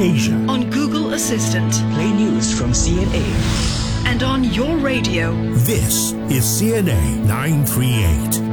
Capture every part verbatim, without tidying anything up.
Asia. On Google Assistant. Play news from C N A. And on your radio. This is C N A nine thirty-eight.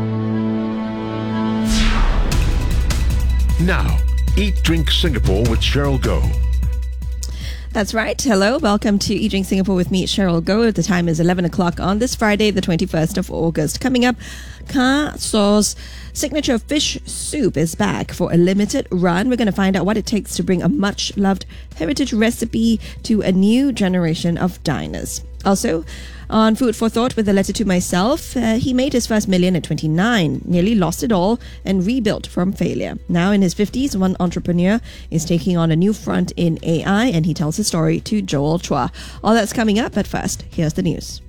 Now, Eat Drink Singapore with Cheryl Goh. That's right. Hello. Welcome to Eat Drink Singapore with me, Cheryl Goh. The time is eleven o'clock on this Friday, the twenty-first of August. Coming up, Ka Sauce signature fish soup is back for a limited run. We're going to find out what it takes to bring a much-loved heritage recipe to a new generation of diners. Also, on Food for Thought with a letter to myself, uh, he made his first million at twenty-nine, nearly lost it all and rebuilt from failure. Now in his fifties, one entrepreneur is taking on a new front in A I, and he tells his story to Joel Chua. All that's coming up, but first, here's the news.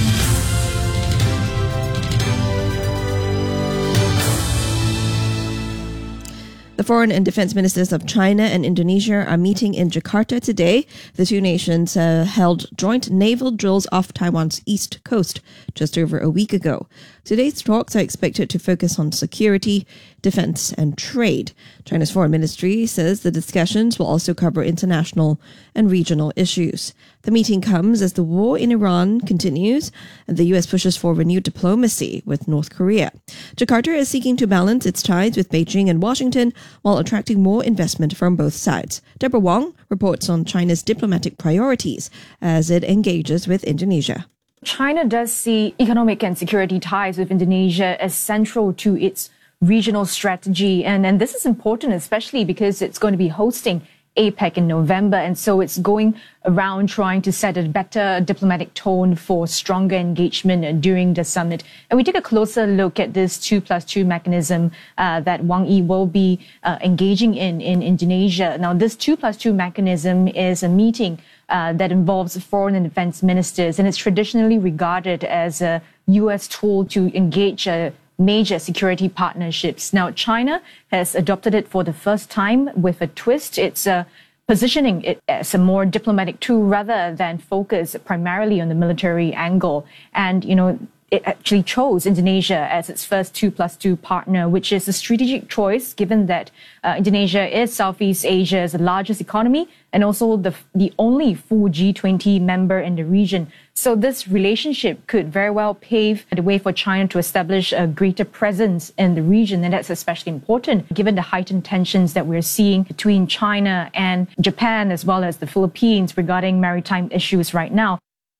The foreign and defense ministers of China and Indonesia are meeting in Jakarta today. The two nations uh, held joint naval drills off Taiwan's east coast just over a week ago. Today's talks are expected to focus on security, defense, and trade. China's foreign ministry says the discussions will also cover international and regional issues. The meeting comes as the war in Iran continues and the U S pushes for renewed diplomacy with North Korea. Jakarta is seeking to balance its ties with Beijing and Washington while attracting more investment from both sides. Deborah Wong reports on China's diplomatic priorities as it engages with Indonesia. China does see economic and security ties with Indonesia as central to its regional strategy. And, and this is important, especially because it's going to be hosting APEC in November. And so it's going around trying to set a better diplomatic tone for stronger engagement during the summit. And we take a closer look at this two plus two mechanism uh, that Wang Yi will be uh, engaging in in Indonesia. Now, this two plus two mechanism is a meeting uh, that involves foreign and defense ministers, and it's traditionally regarded as a U S tool to engage uh, major security partnerships. Now, China has adopted it for the first time with a twist. It's uh, positioning it as a more diplomatic tool rather than focus primarily on the military angle. And, you know, it actually chose Indonesia as its first two plus two partner, which is a strategic choice given that uh, Indonesia is Southeast Asia's largest economy and also the the only full G twenty member in the region. So this relationship could very well pave the way for China to establish a greater presence in the region. And that's especially important given the heightened tensions that we're seeing between China and Japan as well as the Philippines regarding maritime issues right now.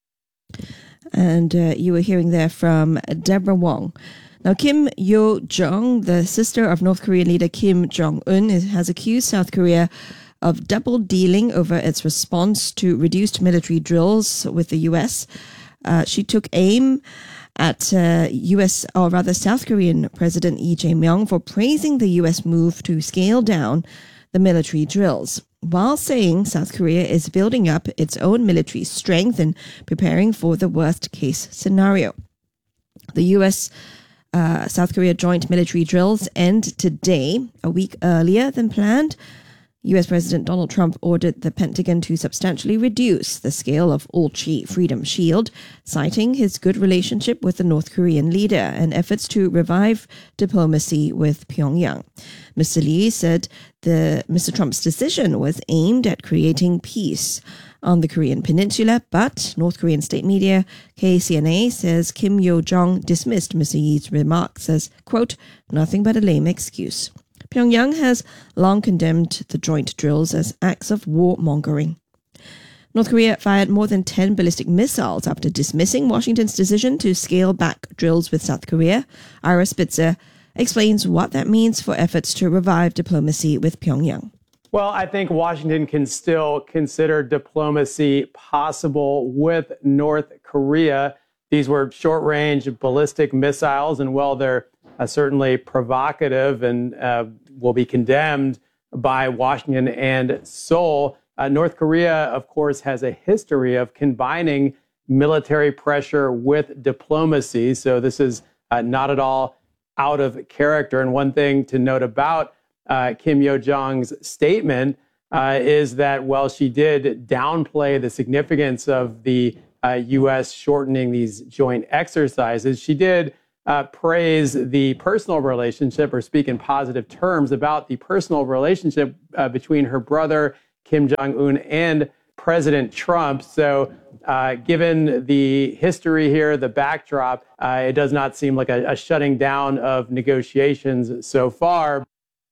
And uh, you were hearing there from Deborah Wong. Now, Kim Yo-jong, the sister of North Korean leader Kim Jong-un, has accused South Korea of double dealing over its response to reduced military drills with the U S. Uh, she took aim at uh, U S, or rather South Korean President Lee Jae-myung for praising the U S move to scale down the military drills, while saying South Korea is building up its own military strength and preparing for the worst-case scenario. The U S uh, South Korea joint military drills end today, a week earlier than planned. U S President Donald Trump ordered the Pentagon to substantially reduce the scale of Ulchi Freedom Shield, citing his good relationship with the North Korean leader and efforts to revive diplomacy with Pyongyang. Mister Lee said the Mister Trump's decision was aimed at creating peace on the Korean peninsula, but North Korean state media K C N A says Kim Yo-jong dismissed Mister Lee's remarks as, quote, nothing but a lame excuse. Pyongyang has long condemned the joint drills as acts of warmongering. North Korea fired more than ten ballistic missiles after dismissing Washington's decision to scale back drills with South Korea. Ira Spitzer explains what that means for efforts to revive diplomacy with Pyongyang. Well, I think Washington can still consider diplomacy possible with North Korea. These were short-range ballistic missiles, and while they're uh, certainly provocative and uh, will be condemned by Washington and Seoul, uh, North Korea, of course, has a history of combining military pressure with diplomacy. So this is uh, not at all out of character. And one thing to note about uh, Kim Yo-jong's statement uh, is that while she did downplay the significance of the uh, U S shortening these joint exercises, she did uh, praise the personal relationship or speak in positive terms about the personal relationship uh, between her brother Kim Jong-un and President Trump. So uh, given the history here, the backdrop, uh, it does not seem like a, a shutting down of negotiations so far.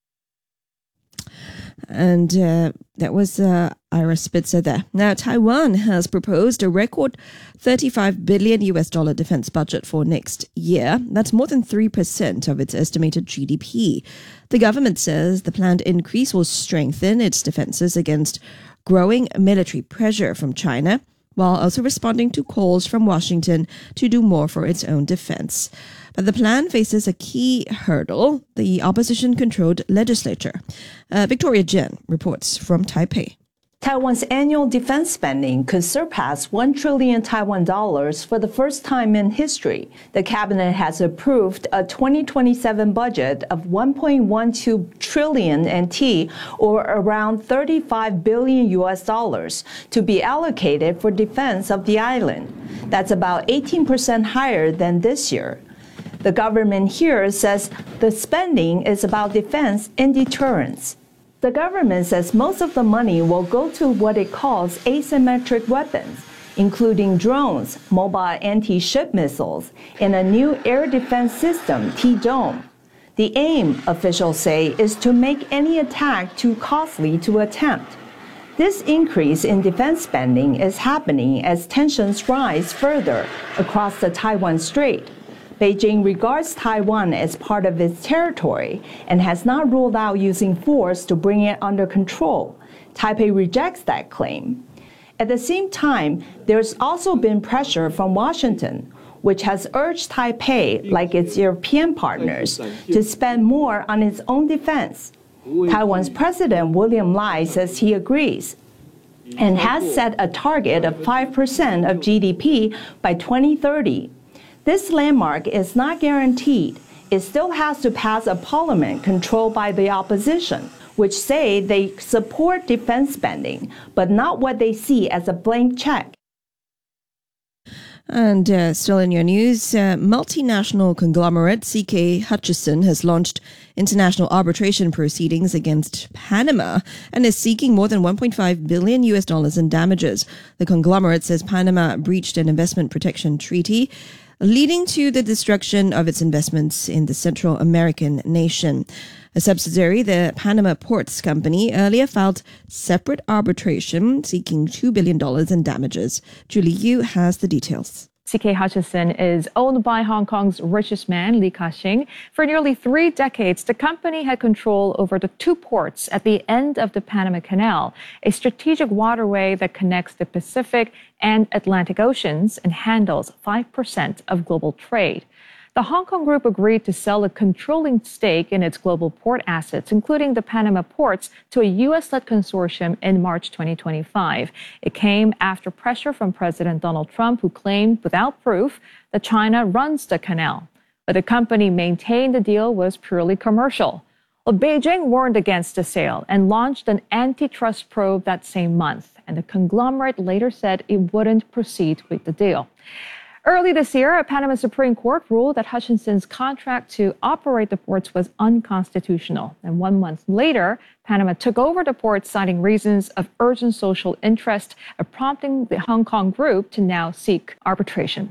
And uh, that was uh, Ira Spitzer there. Now, Taiwan has proposed a record thirty-five billion U S dollar defense budget for next year. That's more than three percent of its estimated G D P. The government says the planned increase will strengthen its defenses against growing military pressure from China, while also responding to calls from Washington to do more for its own defense. But the plan faces a key hurdle, the opposition-controlled legislature. Uh, Victoria Jen reports from Taipei. Taiwan's annual defense spending could surpass one trillion Taiwan dollars for the first time in history. The cabinet has approved a twenty twenty-seven budget of one point one two trillion N T, or around thirty-five billion U S dollars, to be allocated for defense of the island. That's about eighteen percent higher than this year. The government here says the spending is about defense and deterrence. The government says most of the money will go to what it calls asymmetric weapons, including drones, mobile anti-ship missiles, and a new air defense system, T-Dome. The aim, officials say, is to make any attack too costly to attempt. This increase in defense spending is happening as tensions rise further across the Taiwan Strait. Beijing regards Taiwan as part of its territory and has not ruled out using force to bring it under control. Taipei rejects that claim. At the same time, there's also been pressure from Washington, which has urged Taipei, like its European partners, to spend more on its own defense. Taiwan's President William Lai says he agrees and has set a target of five percent of G D P by twenty thirty. This landmark is not guaranteed. It still has to pass a parliament controlled by the opposition, which say they support defense spending, but not what they see as a blank check. And uh, still in your news, uh, multinational conglomerate C K Hutchison has launched international arbitration proceedings against Panama and is seeking more than one point five billion U S dollars in damages. The conglomerate says Panama breached an investment protection treaty, leading to the destruction of its investments in the Central American nation. A subsidiary, the Panama Ports Company, earlier filed separate arbitration seeking two billion dollars in damages. Julie Yu has the details. C K Hutchison is owned by Hong Kong's richest man, Li Ka-shing. For nearly three decades, the company had control over the two ports at the end of the Panama Canal, a strategic waterway that connects the Pacific and Atlantic Oceans and handles five percent of global trade. The Hong Kong group agreed to sell a controlling stake in its global port assets, including the Panama ports, to a U S-led consortium in March twenty twenty-five. It came after pressure from President Donald Trump, who claimed without proof that China runs the canal. But the company maintained the deal was purely commercial. Well, Beijing warned against the sale and launched an antitrust probe that same month, and the conglomerate later said it wouldn't proceed with the deal. Early this year, a Panama Supreme Court ruled that Hutchison's contract to operate the ports was unconstitutional. And one month later, Panama took over the ports, citing reasons of urgent social interest, prompting the Hong Kong group to now seek arbitration.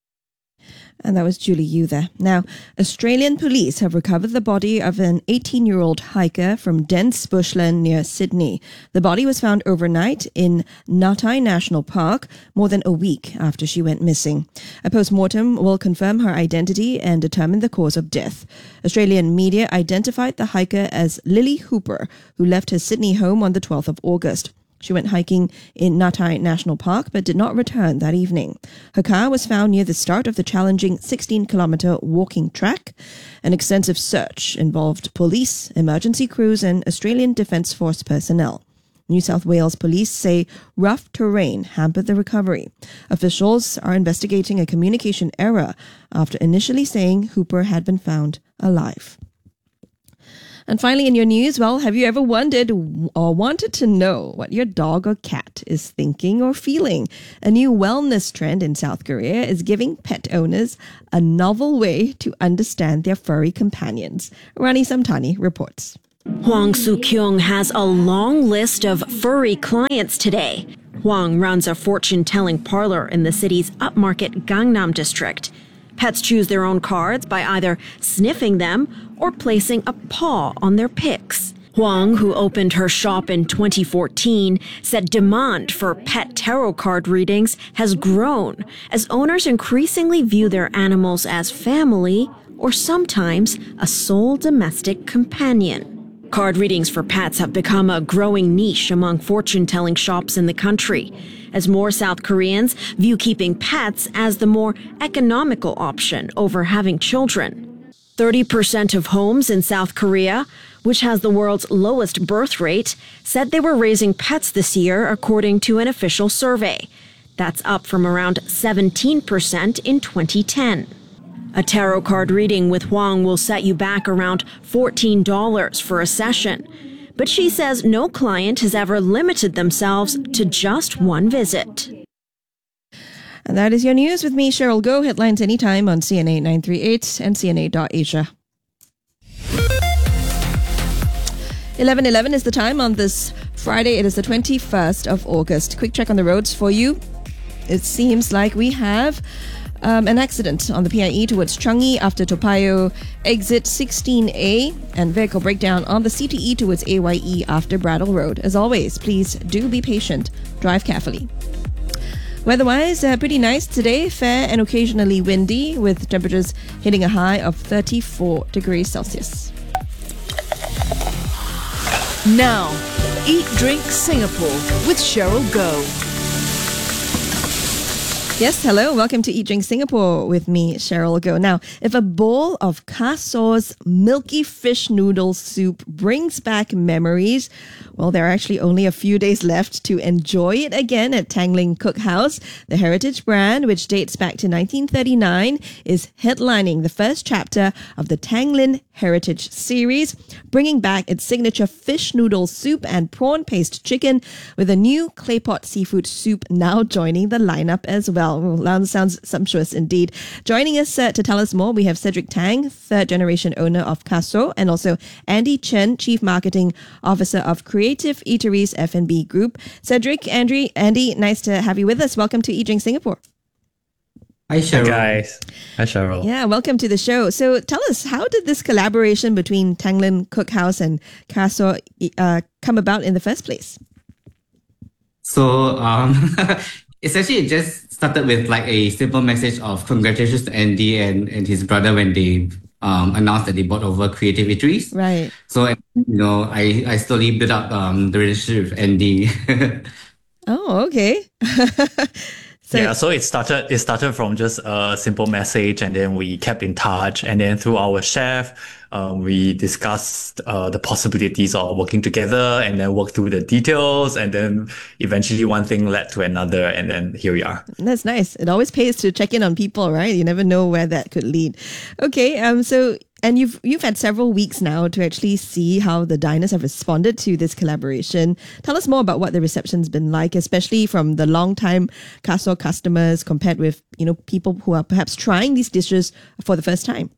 And that was Julie Yu there. Now, Australian police have recovered the body of an eighteen-year-old hiker from dense bushland near Sydney. The body was found overnight in Natai National Park, more than a week after she went missing. A post-mortem will confirm her identity and determine the cause of death. Australian media identified the hiker as Lily Hooper, who left her Sydney home on the twelfth of August. She went hiking in Natai National Park but did not return that evening. Her car was found near the start of the challenging sixteen-kilometre walking track. An extensive search involved police, emergency crews and Australian Defence Force personnel. New South Wales police say rough terrain hampered the recovery. Officials are investigating a communication error after initially saying Hooper had been found alive. And finally, in your news, well, have you ever wondered or wanted to know what your dog or cat is thinking or feeling? A new wellness trend in South Korea is giving pet owners a novel way to understand their furry companions. Rani Samtani reports. Huang Soo-kyung has a long list of furry clients today. Huang runs a fortune-telling parlor in the city's upmarket Gangnam district. Pets choose their own cards by either sniffing them or placing a paw on their picks. Huang, who opened her shop in twenty fourteen, said demand for pet tarot card readings has grown as owners increasingly view their animals as family or sometimes a sole domestic companion. Card readings for pets have become a growing niche among fortune-telling shops in the country, as more South Koreans view keeping pets as the more economical option over having children. thirty percent of homes in South Korea, which has the world's lowest birth rate, said they were raising pets this year, according to an official survey. That's up from around seventeen percent in twenty ten. A tarot card reading with Huang will set you back around fourteen dollars for a session. But she says no client has ever limited themselves to just one visit. And that is your news with me, Cheryl Go. Headlines anytime on C N A nine three eight and C N A dot Asia. eleven eleven is the time on this Friday. It is the twenty-first of August. Quick check on the roads for you. It seems like we have um, an accident on the P I E towards Changi after Toa Payoh exit sixteen A, and vehicle breakdown on the C T E towards A Y E after Brattle Road. As always, please do be patient. Drive carefully. Weather-wise, uh, pretty nice today, fair and occasionally windy, with temperatures hitting a high of thirty-four degrees Celsius. Now, Eat Drink Singapore with Cheryl Go. Yes, hello. Welcome to Eat Drink Singapore with me, Cheryl Go. Now, if a bowl of Kaso's milky fish noodle soup brings back memories, well, there are actually only a few days left to enjoy it again at Tanglin Cookhouse. The heritage brand, which dates back to nineteen thirty-nine, is headlining the first chapter of the Tanglin Heritage series, bringing back its signature fish noodle soup and prawn paste chicken with a new clay pot seafood soup now joining the lineup as well. Well, sounds sumptuous indeed. Joining us uh, to tell us more, we have Cedric Tang, third generation owner of Kaso, and also Andy Chen, Chief Marketing Officer of Creative Eateries F and B Group. Cedric, Andy, Andy, nice to have you with us. Welcome to Eat Drink Singapore. Hi, Cheryl. Hi, guys. Hi, Cheryl. Yeah, welcome to the show. So tell us, how did this collaboration between Tanglin Cookhouse and Kaso uh, come about in the first place? So, um, essentially, it just started with like a simple message of congratulations to Andy and, and his brother when they um, announced that they bought over Creative Eateries. Right. So, you know, I, I slowly built up um, the relationship with Andy. Oh, okay. So, yeah, so it started it started from just a simple message, and then we kept in touch, and then through our chef, um, we discussed uh, the possibilities of working together, and then worked through the details, and then eventually one thing led to another, and then here we are. That's nice. It always pays to check in on people, right? You never know where that could lead. Okay, um, so and you've you've had several weeks now to actually see how the diners have responded to this collaboration. Tell us more about what the reception's been like, especially from the long-time Kaso customers compared with, you know, people who are perhaps trying these dishes for the first time.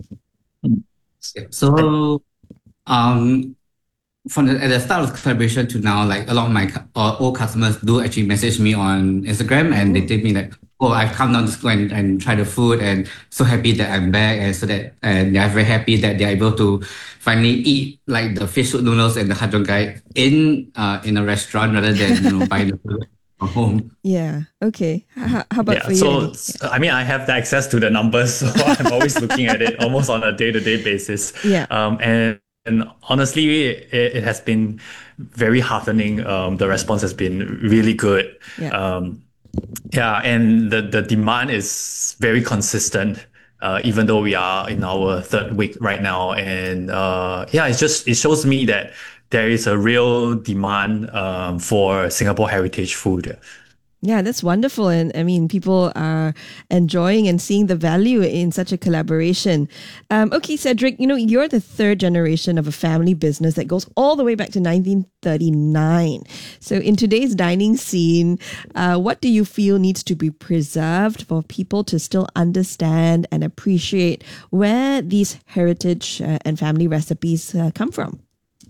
So, um, from the, at the start of the collaboration to now, like a lot of my uh, old customers do actually message me on Instagram, and they tell me like, oh, I've come down to school and, and try the food, and so happy that I'm back, and so that and they're very happy that they're able to finally eat like the fish soup noodles and the hajong gai in uh in a restaurant rather than, you know, buying the food from home. Yeah. Okay. How, how about yeah, for you? So, Andy? I mean, I have the access to the numbers, so I'm always looking at it almost on a day-to-day basis. Yeah. Um, and And honestly, it, it has been very heartening. Um, the response has been really good. Yeah. Um, yeah, and the, the demand is very consistent, uh, even though we are in our third week right now. And uh, yeah, it's just it shows me that there is a real demand um, for Singapore heritage food. Yeah, that's wonderful. And I mean, people are enjoying and seeing the value in such a collaboration. Um, okay, Cedric, you know, you're the third generation of a family business that goes all the way back to nineteen thirty-nine. So in today's dining scene, uh, what do you feel needs to be preserved for people to still understand and appreciate where these heritage uh, and family recipes uh, come from?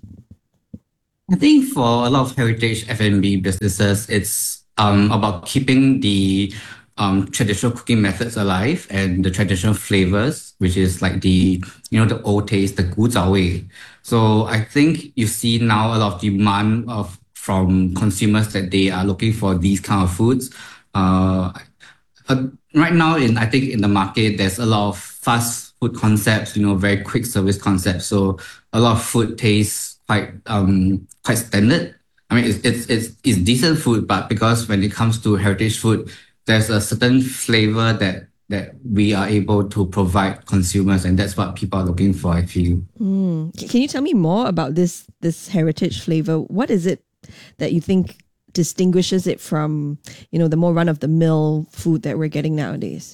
I think for a lot of heritage F and B businesses, it's um, about keeping the um, traditional cooking methods alive and the traditional flavors, which is like the, you know, the old taste, the gu zhao wei. So I think you see now a lot of demand of from consumers that they are looking for these kind of foods. Uh, uh, right now, in I think in the market, there's a lot of fast food concepts, you know, very quick service concepts. So a lot of food tastes quite um quite standard. I mean, it's it's it's it's decent food, but because when it comes to heritage food, there's a certain flavor that that we are able to provide consumers, and that's what people are looking for, I feel. Mm. Can you tell me more about this this heritage flavor? What is it that you think distinguishes it from, you know, the more run-of-the-mill food that we're getting nowadays?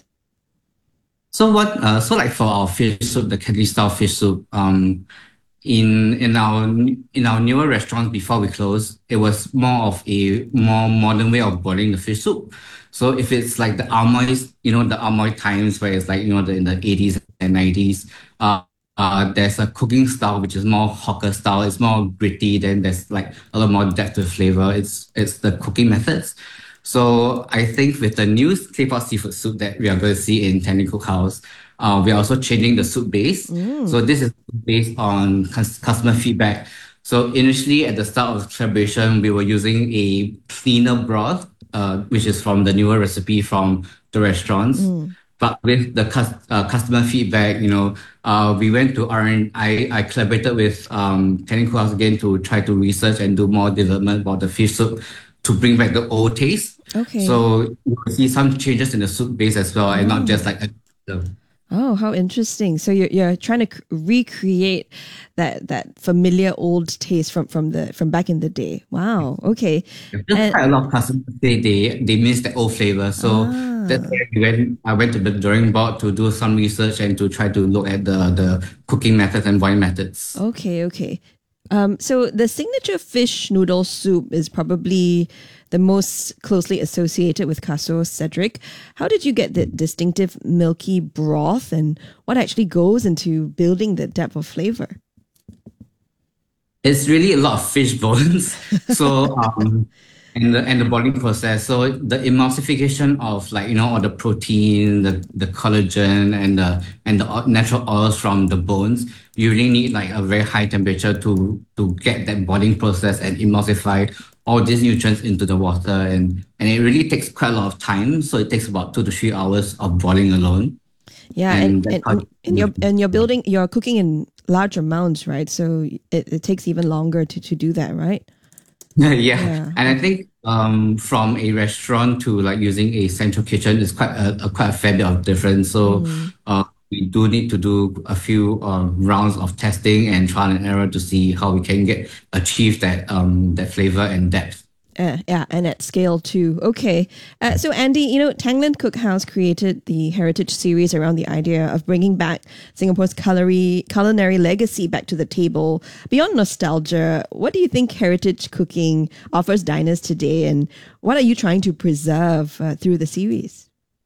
So what? Uh, so like for our fish soup, the Cantonese style fish soup, um, in in our in our newer restaurants before we closed, it was more of a more modern way of boiling the fish soup. So if it's like the Amoy, you know, the Amoy times where it's like, you know, the, in the eighties and nineties, uh, uh, there's a cooking style which is more hawker style. It's more gritty. Then there's like a lot more depth to flavor. It's it's the cooking methods. So I think with the new claypot seafood soup that we are going to see in Tanglin Cookhouse, uh, we are also changing the soup base. Mm. So this is based on cus- customer feedback. So initially at the start of the collaboration, we were using a cleaner broth, uh, which is from the newer recipe from the restaurants. Mm. But with the cus- uh, customer feedback, you know, uh, we went to R and I, I collaborated with um, Tanglin Cookhouse again to try to research and do more development about the fish soup to bring back the old taste. Okay. So you will see some changes in the soup base as well, and not just like a. Oh, how interesting! So you're you're trying to c- recreate that that familiar old taste from from the from back in the day. Wow. Okay. Just and, quite a lot of customers they they they miss the old flavor. So ah. that's why we went. I went to the drawing board to do some research and to try to look at the the cooking methods and boiling methods. Okay. Okay. Um, so the signature fish noodle soup is probably the most closely associated with Casso Cedric. How did you get the distinctive milky broth, and what actually goes into building the depth of flavor? It's really a lot of fish bones. So um, and the and the boiling process. So the emulsification of like, you know, all the protein, the, the collagen and the and the natural oils from the bones. You really need like a very high temperature to to get that boiling process and emulsify all these nutrients into the water, and and it really takes quite a lot of time. So it takes about two to three hours of boiling alone. Yeah, and and, and, and you're and you're building, you're cooking in large amounts, right? So it, it takes even longer to, to do that, right? yeah. yeah, and I think um from a restaurant to like using a central kitchen is quite a, a quite a fair bit of difference. So mm. uh. we do need to do a few uh, rounds of testing and trial and error to see how we can get achieve that um that flavor and depth. Uh, yeah, and at scale too. Okay. Uh, so Andy, you know, Tanglin Cookhouse created the Heritage series around the idea of bringing back Singapore's culinary, culinary legacy back to the table. Beyond nostalgia, what do you think heritage cooking offers diners today, and what are you trying to preserve uh, through the series?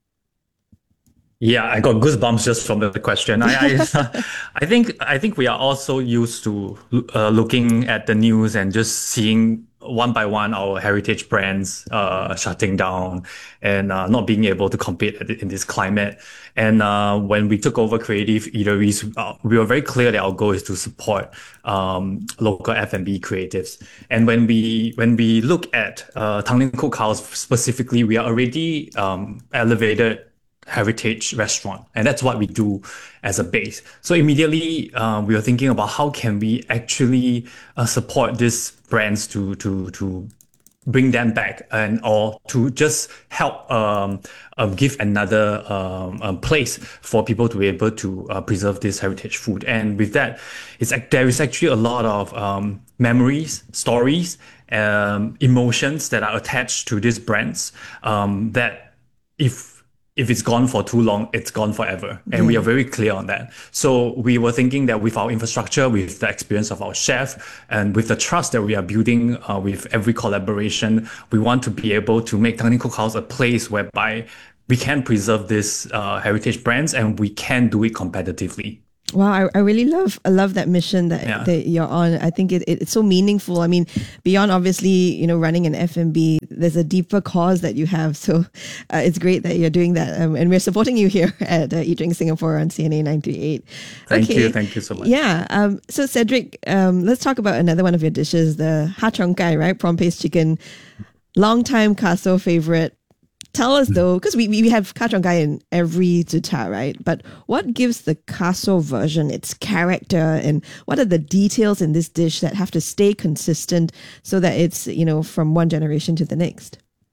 Yeah, I got goosebumps just from the question. I, I, I think I think we are also used to uh, looking at the news and just seeing one by one our heritage brands uh, shutting down and uh, not being able to compete in this climate. And uh, when we took over Creative Eateries, uh, we were very clear that our goal is to support um, local F and B creatives. And when we when we look at uh, Tanglin Cookhouse specifically, we are already um, elevated heritage restaurant, and that's what we do as a base. So immediately uh, we were thinking about how can we actually uh, support these brands to to to bring them back, and or to just help um, uh, give another um, um, place for people to be able to uh, preserve this heritage food. And with that, it's there is actually a lot of um, memories, stories, um, emotions that are attached to these brands um, that if If it's gone for too long, it's gone forever. And mm. we are very clear on that. So we were thinking that with our infrastructure, with the experience of our chef, and with the trust that we are building uh, with every collaboration, we want to be able to make Tanglin Cookhouse a place whereby we can preserve these uh, heritage brands and we can do it competitively. Wow, I, I really love I love that mission that, Yeah. that you're on. I think it, it, it's so meaningful. I mean, beyond obviously, you know, running an F and B, there's a deeper cause that you have. So uh, it's great that you're doing that. Um, and we're supporting you here at uh, Eat Drink Singapore on C N A nine thirty-eight. Thank you. Thank you so much. Yeah. Um, so Cedric, um, let's talk about another one of your dishes, the Ha Cheong Gai, right? Prawn paste chicken. Long-time Kaso favorite. Tell us though, because we, we have Ka Cheong Gai in every zhuta, right? But what gives the Kaso version its character, and what are the details in this dish that have to stay consistent so that it's, you know, from one generation to the next?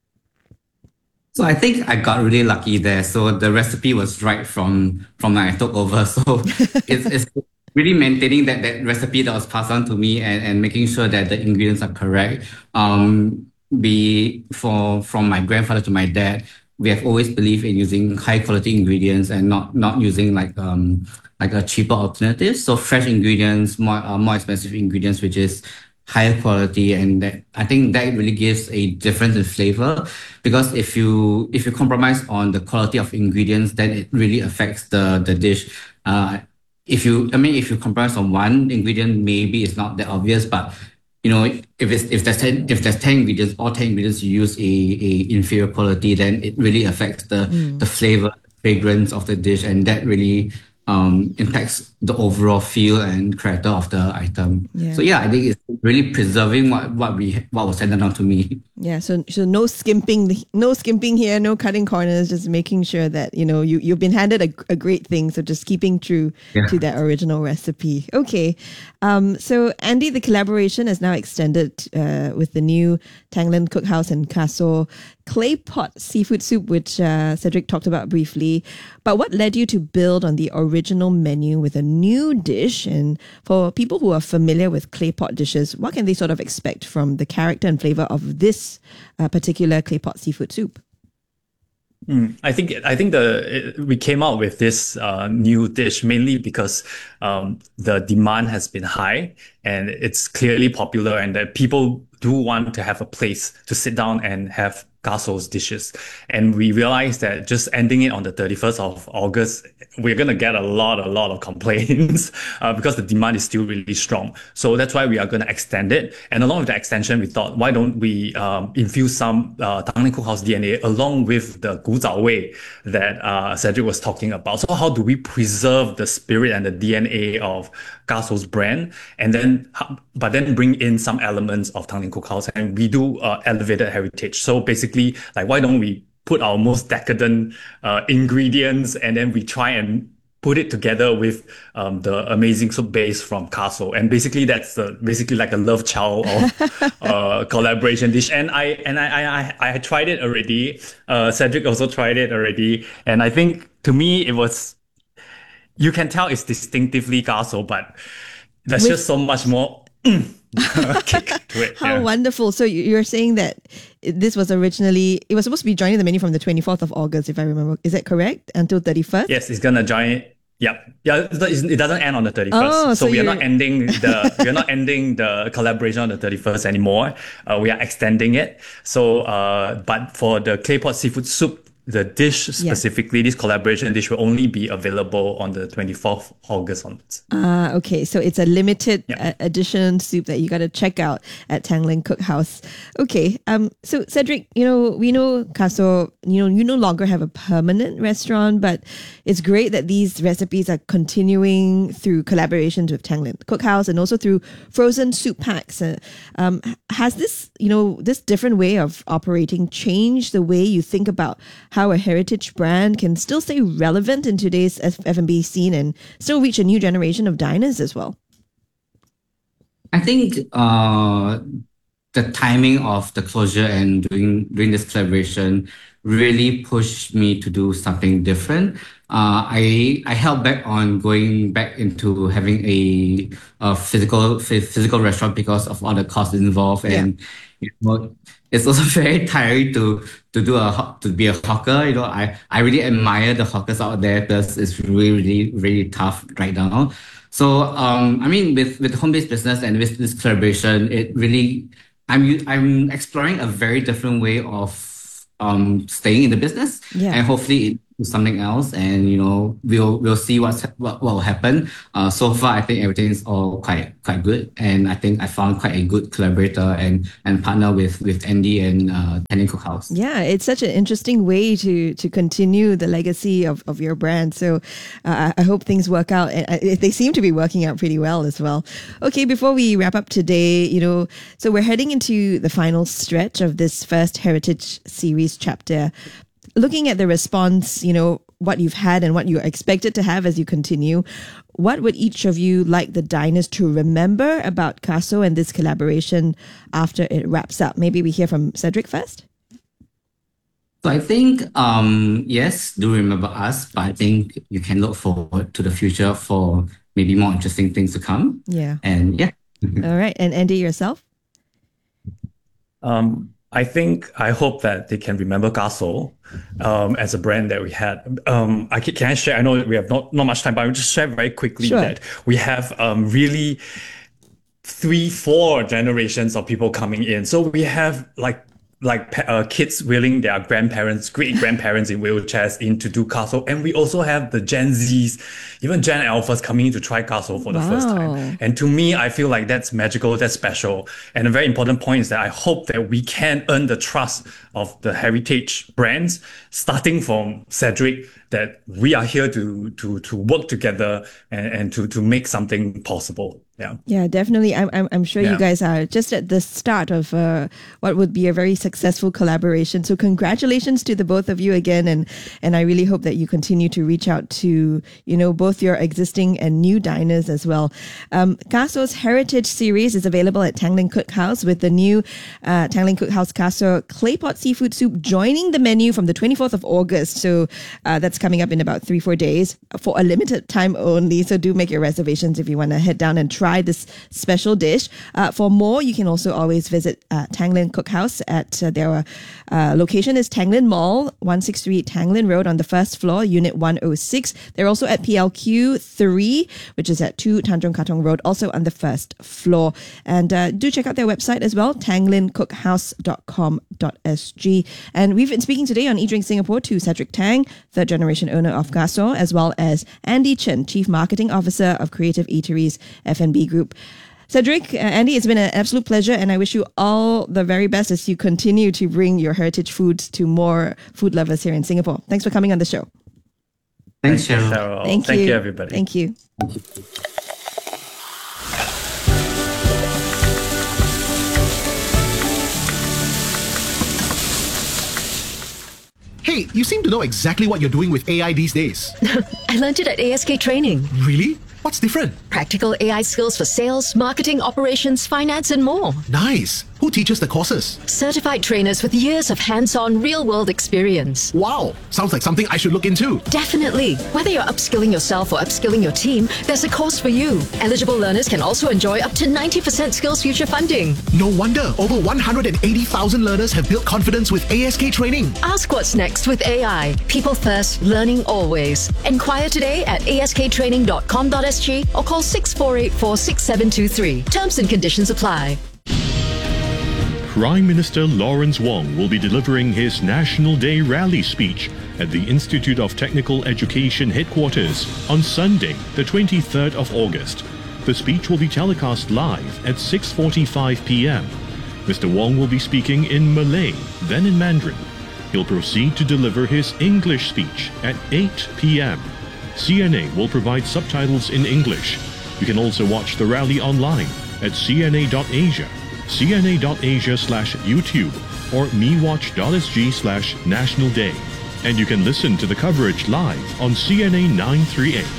So I think I got really lucky there. So the recipe was right from from when I took over. So it's, it's really maintaining that, that recipe that was passed on to me, and, and making sure that the ingredients are correct. Um, be for from my grandfather to my dad, we have always believed in using high quality ingredients and not not using like um like a cheaper alternative. So fresh ingredients, more uh, more expensive ingredients, which is higher quality, and that I think that really gives a difference in flavor. Because if you if you compromise on the quality of ingredients, then it really affects the the dish. Uh, if you I mean if you compromise on one ingredient, maybe it's not that obvious, but you know, if it's if there's ten if there's ten ingredients, all ten ingredients you use a, a inferior quality, then it really affects the Mm. the flavor, fragrance of the dish, and that really um impacts the overall feel and character of the item. Yeah. So yeah, I think it's really preserving what what we what was handed down to me. Yeah, so so no skimping, no skimping here, no cutting corners, just making sure that, you know, you, you've been handed a, a great thing, so just keeping true Yeah. to that original recipe. Okay, um, so Andy, the collaboration is now extended uh, with the new Tanglin Cookhouse and Kaso clay pot seafood soup, which uh, Cedric talked about briefly. But what led you to build on the original menu with a new dish? And for people who are familiar with clay pot dishes, what can they sort of expect from the character and flavor of this uh, particular clay pot seafood soup? Mm, I think I think the it, we came out with this uh, new dish mainly because um, the demand has been high and it's clearly popular, and that people do want to have a place to sit down and have Kaso's dishes. And we realized that just ending it on the thirty-first of August, we're going to get a lot, a lot of complaints uh, because the demand is still really strong. So that's why we are going to extend it. And along with the extension, we thought, why don't we um, infuse some uh, Tanglin Cookhouse D N A along with the Gu Zhao Wei that uh, Cedric was talking about. So how do we preserve the spirit and the D N A of Kaso's brand, and then, but then bring in some elements of Tanglin Cookhouse, and we do uh, elevated heritage. So basically, like, why don't we put our most decadent uh, ingredients, and then we try and put it together with um, the amazing soup base from Kaso, and basically that's the, basically like a love child of uh, collaboration dish. And I and I I I tried it already. Uh, Cedric also tried it already, and I think to me it was. You can tell it's distinctively Kaso, but there's With- just so much more kick to it. How yeah. wonderful. So you- you're saying that this was originally, it was supposed to be joining the menu from the twenty-fourth of August, if I remember. Is that correct? Until thirty-first? Yes, it's gonna join. Yep. Yeah, it doesn't end on the thirty-first. Oh, so so we are you're- not ending the we are not ending the collaboration on the thirty-first anymore. Uh, we are extending it. So uh, but for the clay pot seafood soup, the dish specifically, this collaboration dish will only be available on the twenty-fourth of August onwards. Ah, okay. So it's a limited Yeah. uh, edition soup that you got to check out at Tanglin Cookhouse. Okay. Um. So Cedric, you know, we know Kaso, you know, you no longer have a permanent restaurant, but it's great that these recipes are continuing through collaborations with Tanglin Cookhouse and also through frozen soup packs. Uh, um, has this, you know, this different way of operating changed the way you think about how a heritage brand can still stay relevant in today's F and B scene and still reach a new generation of diners as well? I think uh, the timing of the closure and doing doing this collaboration really pushed me to do something different. Uh, I I held back on going back into having a, a physical physical restaurant because of all the costs involved, and you know, it's also very tiring to to do a ho- to be a hawker. You know, I I really admire the hawkers out there because it's really really really tough right now. So um, I mean, with with home-based business and with this collaboration, it really I'm u- I'm exploring a very different way of um staying in the business, Yeah. and hopefully it to something else, and you know we'll we'll see what's what, what will happen. Uh, so far, I think everything is all quite quite good, and I think I found quite a good collaborator and and partner with with Andy and uh, Tangling Cookhouse. Yeah, it's such an interesting way to to continue the legacy of, of your brand. So uh, I hope things work out, and they seem to be working out pretty well as well. Okay, before we wrap up today, you know, so we're heading into the final stretch of this first Heritage Series chapter. Looking at the response, you know, what you've had and what you're expected to have as you continue, what would each of you like the diners to remember about Kaso and this collaboration after it wraps up? Maybe we hear from Cedric first. So I think, um, yes, do remember us, but I think you can look forward to the future for maybe more interesting things to come. Yeah. And yeah. All right. And Andy, yourself? Um, I think, I hope that they can remember Kaso um, as a brand that we had. Um, I can, can I share? I know we have not, not much time, but I'll just share very quickly Sure. that we have um, really three, four generations of people coming in. So we have like like uh, kids wheeling their grandparents, great-grandparents in wheelchairs in to do Kaso. And we also have the Gen Zs, even Gen Alphas coming in to try Kaso for the Wow. first time. And to me, I feel like that's magical, that's special. And a very important point is that I hope that we can earn the trust of the heritage brands, starting from Cedric, that we are here to to to work together and, and to to make something possible. Yeah. Yeah, definitely. I'm I'm, I'm sure you Yeah. guys are just at the start of uh, what would be a very successful collaboration. So congratulations to the both of you again, and and I really hope that you continue to reach out to, you know, both your existing and new diners as well. Um, Kaso's Heritage Series is available at Tangling Cookhouse, with the new uh, Tangling Cookhouse Kaso Claypot Seafood Soup joining the menu from the twenty-fourth of August. So uh, that's coming up in about three, four days for a limited time only. So do make your reservations if you want to head down and try this special dish. Uh, for more, you can also always visit uh, Tanglin Cookhouse at uh, their uh, location is Tanglin Mall, one sixty-three Tanglin Road on the first floor, Unit one oh six. They're also at P L Q three, which is at two Tanjong Katong Road, also on the first floor. And uh, do check out their website as well, tanglin cookhouse dot com dot s g. And we've been speaking today on eDrink Singapore to Cedric Tang, third generation owner of Kaso, as well as Andy Chen, Chief Marketing Officer of Creative Eateries F and B Group. Cedric, uh, Andy, it's been an absolute pleasure, and I wish you all the very best as you continue to bring your heritage foods to more food lovers here in Singapore. Thanks for coming on the show. Thanks, Cheryl. Cheryl. Thank, Thank you. you, everybody. Thank you. Hey, you seem to know exactly what you're doing with A I these days. I learned it at A S K Training. Really? What's different? Practical A I skills for sales, marketing, operations, finance, and more. Nice. Who teaches the courses? Certified trainers with years of hands-on, real-world experience. Wow. Sounds like something I should look into. Definitely. Whether you're upskilling yourself or upskilling your team, there's a course for you. Eligible learners can also enjoy up to ninety percent Skills Future funding. No wonder over one hundred eighty thousand learners have built confidence with A S K Training. Ask what's next with A I. People first, learning always. Enquire today at a s k training dot com dot s g or call six four eight four, six seven two three. Terms and conditions apply. Prime Minister Lawrence Wong will be delivering his National Day rally speech at the Institute of Technical Education headquarters on Sunday, the twenty-third of August. The speech will be telecast live at six forty-five p.m. Mister Wong will be speaking in Malay, then in Mandarin. He'll proceed to deliver his English speech at eight p.m. C N A will provide subtitles in English. You can also watch the rally online at c n a dot asia, c n a dot asia slash YouTube, or mewatch.sg slash National Day. And you can listen to the coverage live on C N A nine thirty-eight.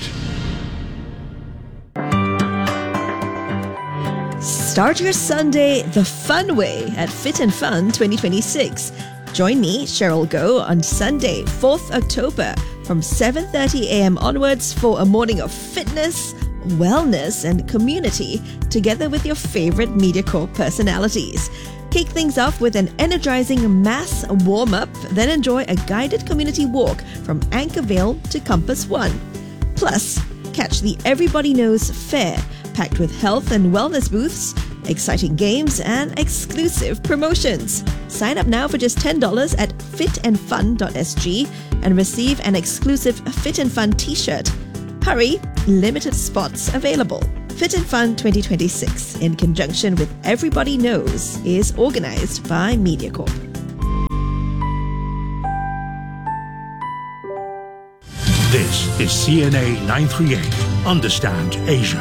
Start your Sunday the fun way at Fit and Fun twenty twenty-six. Join me, Cheryl Goh, on Sunday, fourth October from seven thirty a.m. onwards for a morning of fitness, wellness, and community together with your favorite MediaCorp personalities. Kick things off with an energizing mass warm-up, then enjoy a guided community walk from Anchorvale to Compass One. Plus, catch the Everybody Knows Fair, packed with health and wellness booths, exciting games, and exclusive promotions. Sign up now for just ten dollars at fit and fun dot s g and receive an exclusive Fit and Fun t-shirt. Hurry, limited spots available. Fit and Fun twenty twenty-six, in conjunction with Everybody Knows, is organized by MediaCorp. This is C N A nine thirty-eight. Understand Asia.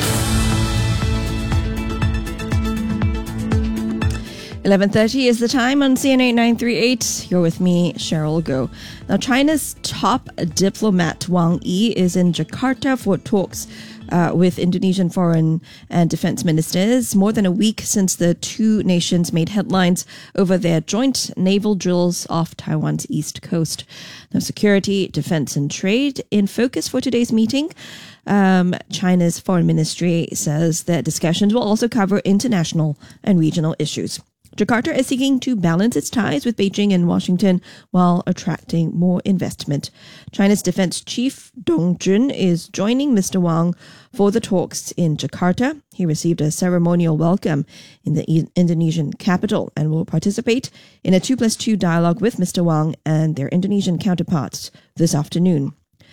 eleven thirty is the time on C N A nine thirty-eight. You're with me, Cheryl Goh. Now, China's top diplomat Wang Yi is in Jakarta for talks uh, with Indonesian foreign and defense ministers, more than a week since the two nations made headlines over their joint naval drills off Taiwan's east coast. Now, security, defense, and trade in focus for today's meeting. Um, China's foreign ministry says that discussions will also cover international and regional issues. Jakarta is seeking to balance its ties with Beijing and Washington while attracting more investment. China's defense chief Dong Jun is joining Mister Wang for the talks in Jakarta. He received a ceremonial welcome in the e- Indonesian capital and will participate in a two plus two dialogue with Mister Wang and their Indonesian counterparts this afternoon.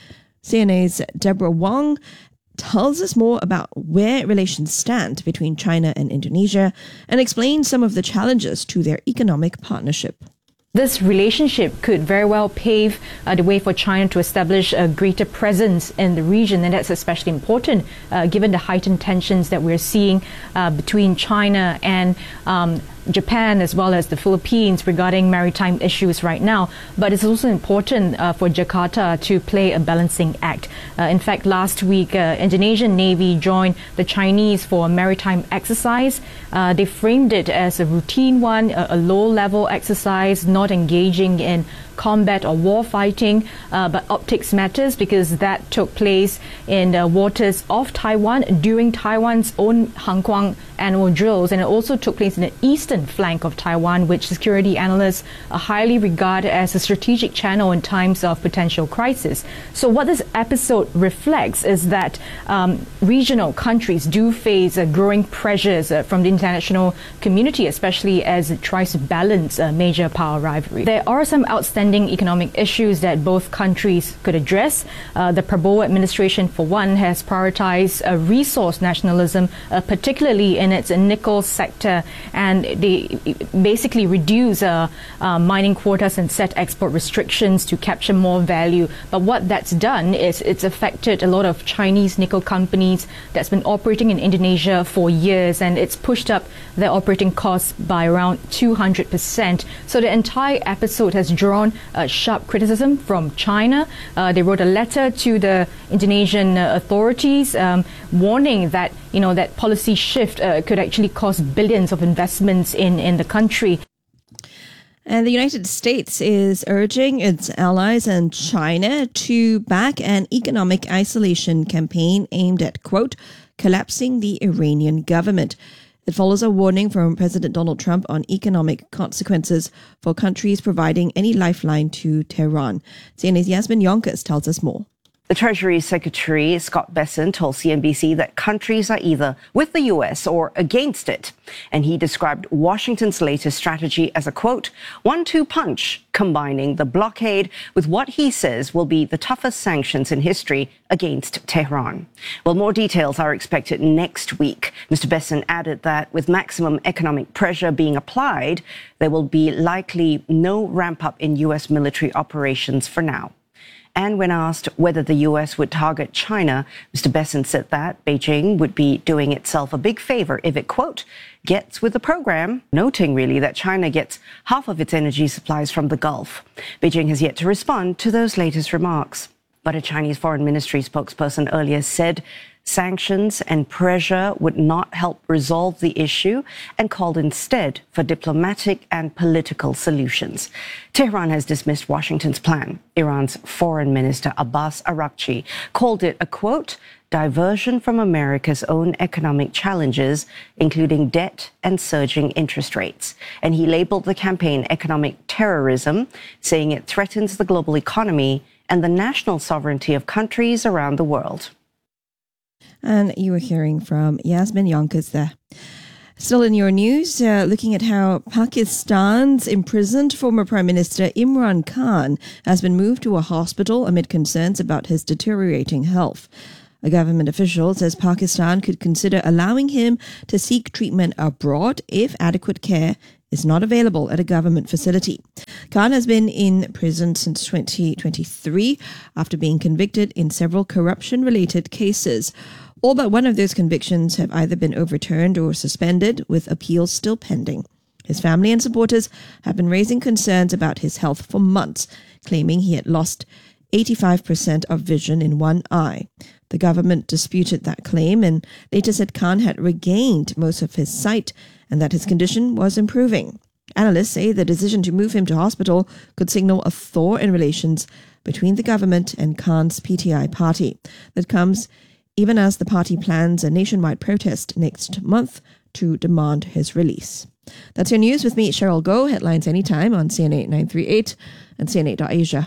C N A's Deborah Wong tells us more about where relations stand between China and Indonesia and explains some of the challenges to their economic partnership. This relationship could very well pave uh, the way for China to establish a greater presence in the region, and that's especially important uh, given the heightened tensions that we're seeing uh, between China and um, Japan as well as the Philippines regarding maritime issues right now. But it's also important uh, for Jakarta to play a balancing act. Uh, in fact, last week, uh, Indonesian Navy joined the Chinese for a maritime exercise. Uh, they framed it as a routine one, a, a low-level exercise, not engaging in combat or war fighting, uh, but optics matters because that took place in the waters of Taiwan during Taiwan's own Hanguang annual drills, and it also took place in the eastern flank of Taiwan, which security analysts highly regard as a strategic channel in times of potential crisis. So what this episode reflects is that um, regional countries do face uh, growing pressures uh, from the international community, especially as it tries to balance a major power rivalry. There are some outstanding economic issues that both countries could address. Uh, the Prabowo administration, for one, has prioritized uh, resource nationalism, uh, particularly in its nickel sector, and they basically reduce uh, uh, mining quotas and set export restrictions to capture more value. But what that's done is it's affected a lot of Chinese nickel companies that's been operating in Indonesia for years, and it's pushed up their operating costs by around two hundred percent. So the entire episode has drawn Uh, sharp criticism from China. Uh, they wrote a letter to the Indonesian uh, authorities um, warning that, you know, that policy shift uh, could actually cost billions of investments in, in the country. And the United States is urging its allies and China to back an economic isolation campaign aimed at, quote, collapsing the Iranian government. It follows a warning from President Donald Trump on economic consequences for countries providing any lifeline to Tehran. C N A's Yasmin Yonkers tells us more. The Treasury Secretary, Scott Bessent, told C N B C that countries are either with the U S or against it. And he described Washington's latest strategy as a, quote, one two punch, combining the blockade with what he says will be the toughest sanctions in history against Tehran. Well, more details are expected next week. Mister Bessent added that with maximum economic pressure being applied, there will be likely no ramp up in U S military operations for now. And when asked whether the U S would target China, Mister Bessent said that Beijing would be doing itself a big favor if it, quote, gets with the program, noting really that China gets half of its energy supplies from the Gulf. Beijing has yet to respond to those latest remarks. But a Chinese Foreign Ministry spokesperson earlier said sanctions and pressure would not help resolve the issue and called instead for diplomatic and political solutions. Tehran has dismissed Washington's plan. Iran's Foreign Minister Abbas Araghchi called it a, quote, diversion from America's own economic challenges, including debt and surging interest rates. And he labeled the campaign economic terrorism, saying it threatens the global economy and the national sovereignty of countries around the world. And you were hearing from Yasmin Yonkers there. Still in your news, uh, looking at how Pakistan's imprisoned former Prime Minister Imran Khan has been moved to a hospital amid concerns about his deteriorating health. A government official says Pakistan could consider allowing him to seek treatment abroad if adequate care is not available at a government facility. Khan has been in prison since twenty twenty-three after being convicted in several corruption-related cases. All but one of those convictions have either been overturned or suspended, with appeals still pending. His family and supporters have been raising concerns about his health for months, claiming he had lost eighty-five percent of vision in one eye. The government disputed that claim and later said Khan had regained most of his sight and that his condition was improving. Analysts say the decision to move him to hospital could signal a thaw in relations between the government and Khan's P T I party. That comes even as the party plans a nationwide protest next month to demand his release. That's your news with me, Cheryl Goh. Headlines anytime on C N A nine three eight and C N A dot Asia.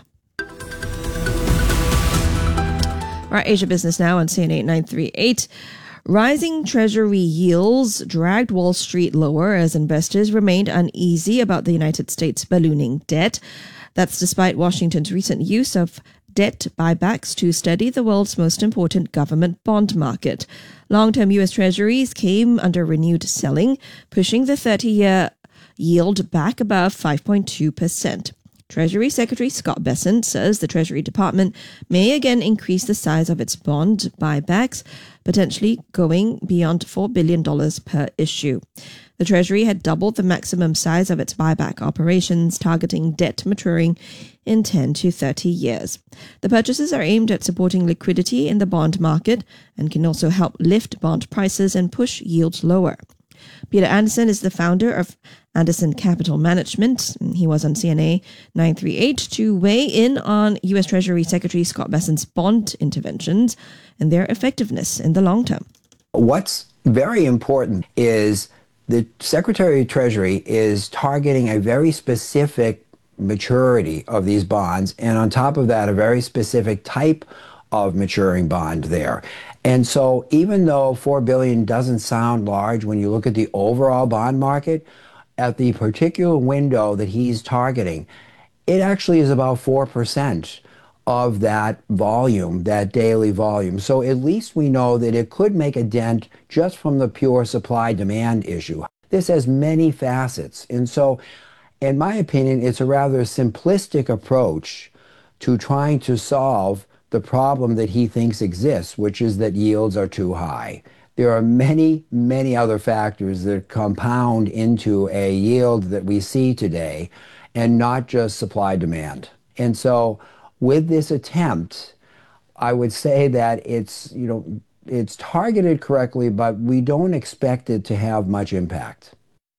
Our Asia Business now on C N A nine three eight. Rising treasury yields dragged Wall Street lower as investors remained uneasy about the United States ballooning debt. That's despite Washington's recent use of debt buybacks to steady the world's most important government bond market. Long-term U S Treasuries came under renewed selling, pushing the thirty-year yield back above five point two percent. Treasury Secretary Scott Bessent says the Treasury Department may again increase the size of its bond buybacks, potentially going beyond four billion dollars per issue. The Treasury had doubled the maximum size of its buyback operations, targeting debt maturing in ten to thirty years. The purchases are aimed at supporting liquidity in the bond market and can also help lift bond prices and push yields lower. Peter Anderson is the founder of Anderson Capital Management. He was on C N A nine three eight to weigh in on U S Treasury Secretary Scott Bessent's bond interventions and their effectiveness in the long term. What's very important is the Secretary of Treasury is targeting a very specific maturity of these bonds, and on top of that, a very specific type of maturing bond there. And so even though four billion dollars doesn't sound large when you look at the overall bond market, at the particular window that he's targeting, it actually is about four percent of that volume, that daily volume. So at least we know that it could make a dent just from the pure supply-demand issue. This has many facets. And so, in my opinion, it's a rather simplistic approach to trying to solve the problem that he thinks exists, which is that yields are too high. There are many, many other factors that compound into a yield that we see today, and not just supply-demand. And so with this attempt, I would say that it's, you know, it's targeted correctly, but we don't expect it to have much impact.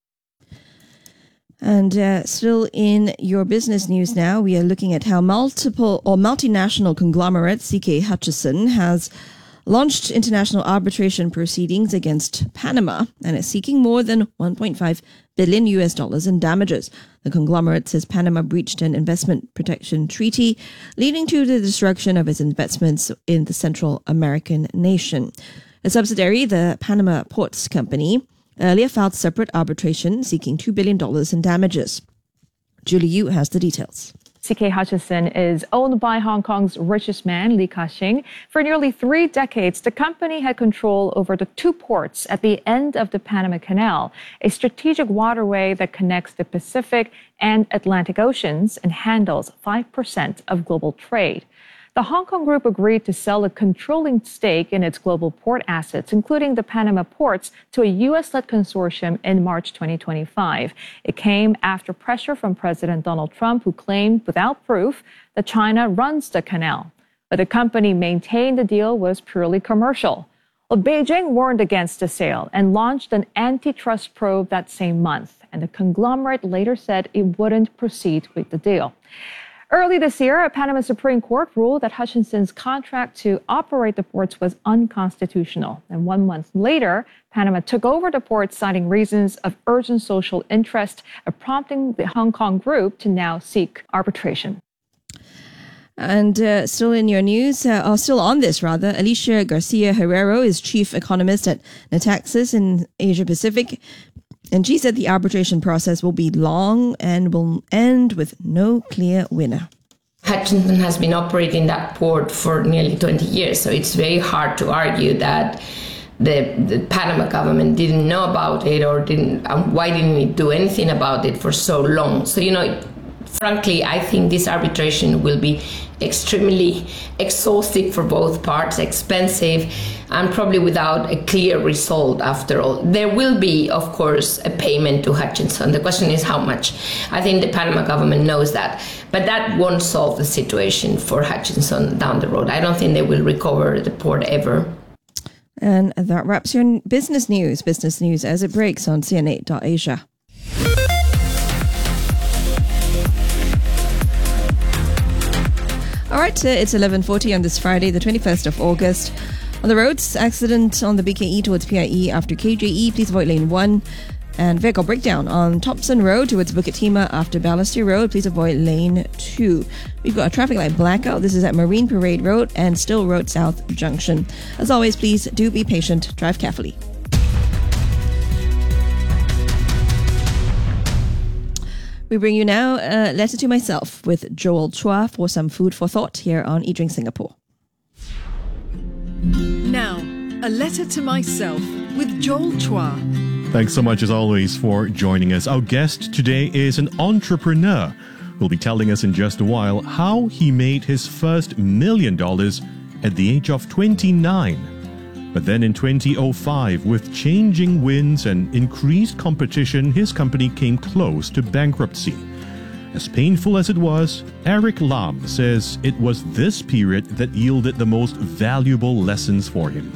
And uh, still in your business news now, we are looking at how multiple or multinational conglomerate C K Hutchison has launched international arbitration proceedings against Panama and is seeking more than one point five billion U S dollars in damages. The conglomerate says Panama breached an investment protection treaty, leading to the destruction of its investments in the Central American nation. A subsidiary, the Panama Ports Company, earlier filed separate arbitration seeking two billion dollars in damages. Julie Yu has the details. C K Hutchison is owned by Hong Kong's richest man, Li Ka-shing. For nearly three decades, the company had control over the two ports at the end of the Panama Canal, a strategic waterway that connects the Pacific and Atlantic Oceans and handles five percent of global trade. The Hong Kong group agreed to sell a controlling stake in its global port assets, including the Panama ports, to a U S-led consortium in March twenty twenty-five. It came after pressure from President Donald Trump, who claimed without proof that China runs the canal. But the company maintained the deal was purely commercial. Well, Beijing warned against the sale and launched an antitrust probe that same month, and the conglomerate later said it wouldn't proceed with the deal. Early this year, a Panama Supreme Court ruled that Hutchison's contract to operate the ports was unconstitutional. And one month later, Panama took over the ports, citing reasons of urgent social interest, prompting the Hong Kong group to now seek arbitration. And uh, still in your news, uh, or still on this rather, Alicia Garcia Herrero is chief economist at Nataxis in Asia Pacific. And she said the arbitration process will be long and will end with no clear winner. Hutchison has been operating that port for nearly twenty years, so it's very hard to argue that the, the Panama government didn't know about it or didn't. Um, why didn't it do anything about it for so long? So, you know, it, frankly, I think this arbitration will be extremely exhaustive for both parts, expensive, and probably without a clear result after all. There will be, of course, a payment to Hutchison. The question is how much. I think the Panama government knows that. But that won't solve the situation for Hutchison down the road. I don't think they will recover the port ever. And that wraps your business news. Business news as it breaks on C N eight dot Asia. All right, uh, it's eleven forty on this Friday, the twenty-first of August. On the roads, accident on the B K E towards P I E after K J E. Please avoid lane one. And vehicle breakdown on Thompson Road towards Bukit Timah after Balestier Road. Please avoid lane two. We've got a traffic light blackout. This is at Marine Parade Road and Still Road South Junction. As always, please do be patient. Drive carefully. We bring you now a letter to myself with Joel Chua for some food for thought here on Eat Drink Singapore. Now, a letter to myself with Joel Chua. Thanks so much as always for joining us. Our guest today is an entrepreneur who'll be telling us in just a while how he made his first million dollars at the age of twenty-nine. But then in twenty oh five, with changing winds and increased competition, his company came close to bankruptcy. As painful as it was, Eric Lam says it was this period that yielded the most valuable lessons for him.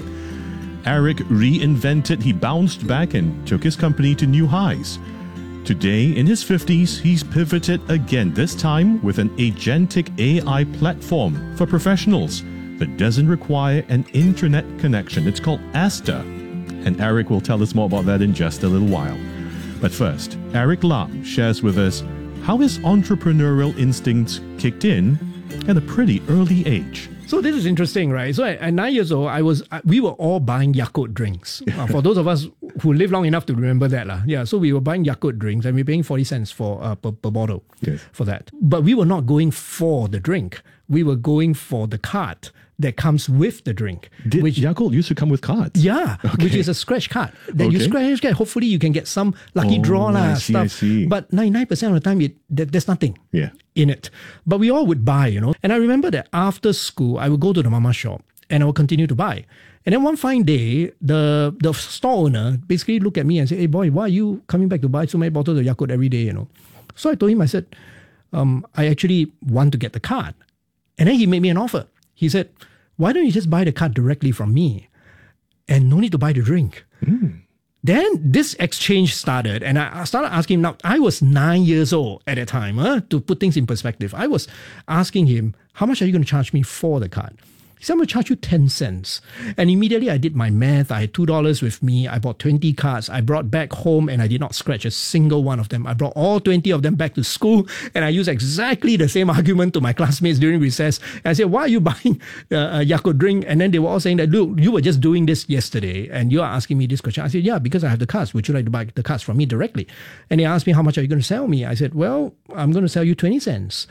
Eric reinvented, he bounced back and took his company to new highs. Today, in his fifties, he's pivoted again, this time with an agentic A I platform for professionals that doesn't require an internet connection. It's called Asta, and Eric will tell us more about that in just a little while. But first, Eric Lam shares with us how his entrepreneurial instincts kicked in at a pretty early age. So this is interesting, right? So at, at nine years old, I was we were all buying Yakult drinks. Uh, for those of us who live long enough to remember that, lah. Yeah. So we were buying Yakult drinks, and we were paying forty cents for uh, per, per bottle yes. for that. But we were not going for the drink. We were going for the card that comes with the drink. Did which, Yakult used to come with cards? Yeah, okay. Which is a scratch card that okay. you scratch, scratch. Hopefully, you can get some lucky oh, draw lah I see, stuff. I see. But ninety-nine percent of the time, it, there, there's nothing. Yeah. In it. But we all would buy, you know. And I remember that after school, I would go to the mama shop and I would continue to buy. And then one fine day, the the store owner basically looked at me and said, "Hey boy, why are you coming back to buy so many bottles of Yakult every day, you know?" So I told him, I said, um, I actually want to get the card. And then he made me an offer. He said, "Why don't you just buy the card directly from me and no need to buy the drink?" Mm. Then this exchange started, and I started asking him. Now, I was nine years old at that time, huh, to put things in perspective. I was asking him, how much are you going to charge me for the card? He said, I'm going to charge you ten cents. And immediately I did my math. I had two dollars with me. I bought twenty cards. I brought back home, and I did not scratch a single one of them. I brought all twenty of them back to school, and I used exactly the same argument to my classmates during recess. And I said, why are you buying uh, a Yakult drink? And then they were all saying that, look, you were just doing this yesterday, and you are asking me this question. I said, yeah, because I have the cards. Would you like to buy the cards from me directly? And they asked me, how much are you going to sell me? I said, well, I'm going to sell you twenty cents.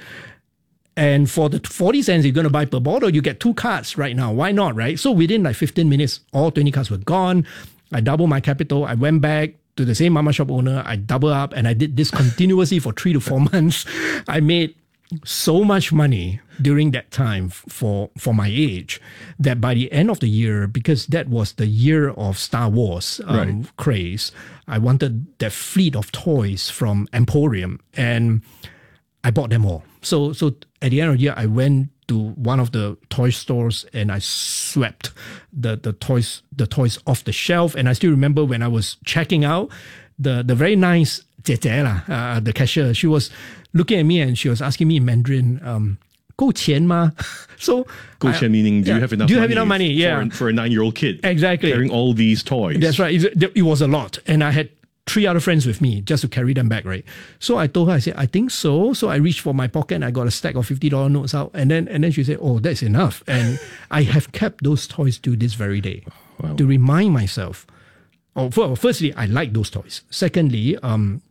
And for the forty cents you're going to buy per bottle, you get two cards right now. Why not, right? So within like fifteen minutes, all twenty cards were gone. I doubled my capital. I went back to the same mama shop owner. I doubled up, and I did this continuously for three to four months. I made so much money during that time for, for my age that by the end of the year, because that was the year of Star Wars um, right. craze, I wanted that fleet of toys from Emporium, and I bought them all. So, so at the end of the year, I went to one of the toy stores and I swept the, the toys the toys off the shelf. And I still remember when I was checking out, the the very nice 姐姐 lah, uh, the cashier, she was looking at me and she was asking me in Mandarin, um, 够钱吗? So 够钱 meaning do yeah, you have enough do you money, have enough money? Yeah. For, for a nine-year-old kid? Exactly. Carrying all these toys. That's right. It, it was a lot. And I had three other friends with me just to carry them back, right? So I told her, I said, I think so. So I reached for my pocket and I got a stack of fifty dollars notes out. And then and then she said, oh, that's enough. And I have kept those toys to this very day wow. to remind myself. Oh, well, firstly, I like those toys. Secondly, um,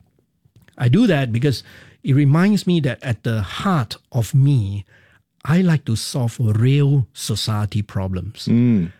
I do that because it reminds me that at the heart of me, I like to solve real society problems. Mm.